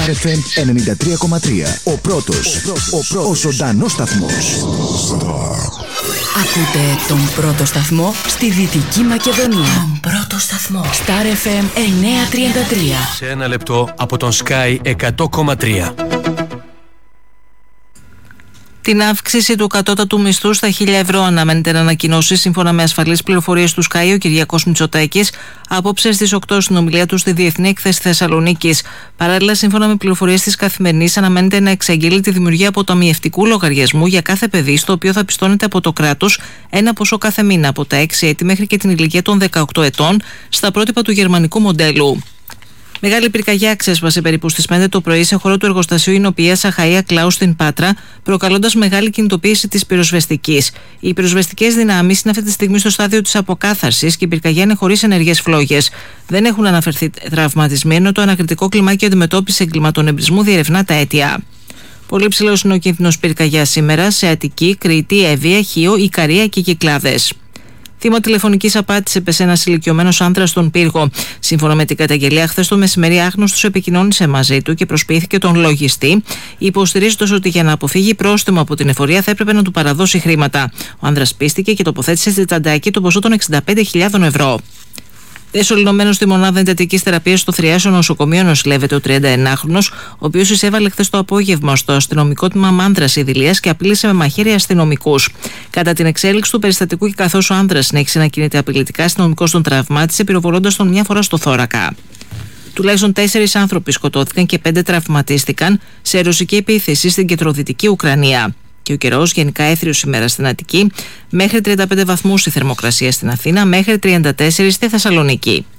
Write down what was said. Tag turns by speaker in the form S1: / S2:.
S1: Star FM 93,3. Ο πρώτος, ο ζωντανός σταθμός.
S2: Ακούτε τον πρώτο σταθμό στη Δυτική Μακεδονία. Τον πρώτο σταθμό. Star FM 933.
S3: Σε ένα λεπτό από τον Sky 100,3.
S4: Την αύξηση του κατώτατου μισθού στα 1.000 ευρώ αναμένεται να ανακοινώσει, σύμφωνα με ασφαλείς πληροφορίες του Sky, ο Κυριάκος Μητσοτάκης απόψε στις 8 στην ομιλία του στη Διεθνή Έκθεση Θεσσαλονίκης. Παράλληλα, σύμφωνα με πληροφορίες της Καθημερινής, αναμένεται να εξαγγείλει τη δημιουργία αποταμιευτικού λογαριασμού για κάθε παιδί, στο οποίο θα πιστώνεται από το κράτος ένα ποσό κάθε μήνα από τα 6 έτη μέχρι και την ηλικία των 18 ετών, στα πρότυπα του γερμανικού μοντέλου. Μεγάλη πυρκαγιά ξέσπασε περίπου στις 5 το πρωί σε χώρο του εργοστασίου Ινοποιίας Αχαΐα Κλάου στην Πάτρα, προκαλώντας μεγάλη κινητοποίηση της πυροσβεστικής. Οι πυροσβεστικές δυνάμεις είναι αυτή τη στιγμή στο στάδιο της αποκάθαρσης και η πυρκαγιά είναι χωρίς ενεργές φλόγες. Δεν έχουν αναφερθεί τραυματισμοί, ενώ το ανακριτικό κλιμάκιο αντιμετώπισης εγκληματών εμπρισμού διερευνά τα αίτια. Πολύ ψηλός είναι ο κίνδυνος πυρκαγιάς σήμερα σε Αττική, Κρήτη, Εύβοια, Χίο, Ικαρία και Κυκλάδες. Θύμα τηλεφωνικής απάτης έπεσε ένας ηλικιωμένος άνδρας στον Πύργο. Σύμφωνα με την καταγγελία, χθες το μεσημέρι άγνωστος επικοινώνησε μαζί του και προσποιήθηκε τον λογιστή, υποστηρίζοντας ότι για να αποφύγει πρόστιμο από την εφορία θα έπρεπε να του παραδώσει χρήματα. Ο άνδρας πίστηκε και τοποθέτησε στη τσαντάκι το ποσό των 65.000 ευρώ. Εσωληνωμένος στη μονάδα εντατικής θεραπείας στο Θριάσιο νοσοκομείο νοσηλεύεται ο 31χρονος, ο οποίος εισέβαλε χθες το απόγευμα στο αστυνομικό τμήμα Μάνδρας Ιδηλίας και απείλησε με μαχαίρια αστυνομικούς. Κατά την εξέλιξη του περιστατικού και καθώς ο άνδρας συνέχισε να κινείται απειλητικά, αστυνομικός τον τραυμάτισε, πυροβολώντας τον μια φορά στο θώρακα. Τουλάχιστον 4 άνθρωποι σκοτώθηκαν και 5 τραυματίστηκαν σε ρωσική επίθεση στην κεντροδυτική Ουκρανία. Και ο καιρός γενικά έθριος σήμερα στην Αττική, μέχρι 35 βαθμούς η θερμοκρασία στην Αθήνα, μέχρι 34 στη Θεσσαλονίκη.